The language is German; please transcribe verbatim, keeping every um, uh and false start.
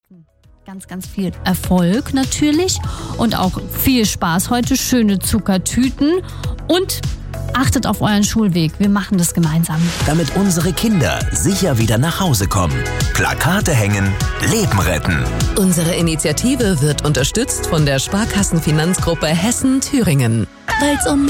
Ganz, ganz viel Erfolg natürlich und auch viel Spaß heute, schöne Zuckertüten und achtet auf euren Schulweg. Wir machen das gemeinsam. Damit unsere Kinder sicher wieder nach Hause kommen. Plakate hängen, Leben retten. Unsere Initiative wird unterstützt von der Sparkassenfinanzgruppe Hessen-Thüringen. Weil's um